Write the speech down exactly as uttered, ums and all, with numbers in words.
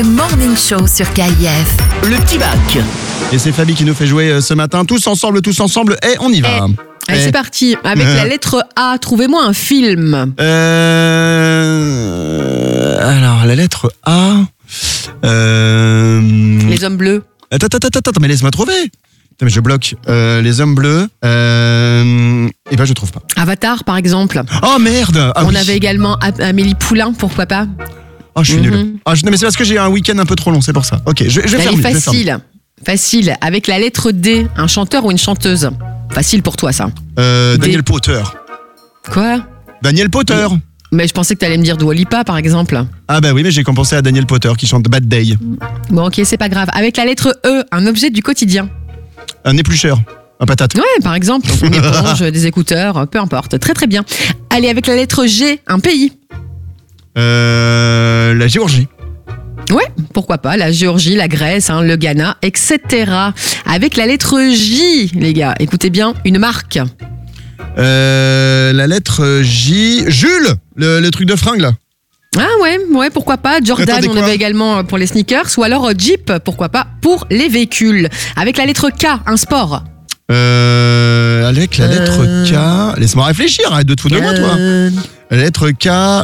Morning Show sur K I F. Le petit bac. Et c'est Fabi qui nous fait jouer euh, ce matin. Tous ensemble, tous ensemble, et on y va. Eh. Allez, Eh. c'est parti. Avec Euh. la lettre A, trouvez-moi un film. Euh... Alors, la lettre A... Euh... Les hommes bleus. Attends, attends, attends, attends, mais laisse-moi trouver. Attends, mais je bloque. Euh, les hommes bleus... Euh... Eh ben, je trouve pas. Avatar, par exemple. Oh, merde. Ah, On oui. avait également A- Amélie Poulain, pourquoi pas. Oh, je suis Mhm. nul. Ah, je... Non, mais c'est parce que j'ai eu un week-end un peu trop long, c'est pour ça. Ok, je, je vais Elle faire est mieux, je vais faire mieux. facile. Facile. Avec la lettre D, un chanteur ou une chanteuse. Facile pour toi, ça. Euh, Des- Daniel Potter. Quoi? Daniel Potter. Mais je pensais que tu allais me dire Dua Lipa, par exemple. Ah bah oui, mais j'ai compensé à Daniel Potter qui chante Bad Day. Bon, ok, c'est pas grave. Avec la lettre E, un objet du quotidien. Un éplucheur. Un patate. Ouais, par exemple, une éponge, des écouteurs, peu importe. Très très bien. Allez, avec la lettre G, un pays. Euh, la Géorgie. Ouais, pourquoi pas, la Géorgie, la Grèce, hein, le Ghana, et cetera. Avec la lettre J, les gars, écoutez bien, une marque. Euh, la lettre J. Jules, le, le truc de fringue là. Ah ouais, ouais, pourquoi pas. Jordan, Attendez, on quoi avait également pour les sneakers, ou alors euh, Jeep, pourquoi pas, pour les véhicules. Avec la lettre K, un sport. Euh, avec la lettre K. Laisse-moi réfléchir, arrête de te foutre de moi, toi. Euh, La lettre K.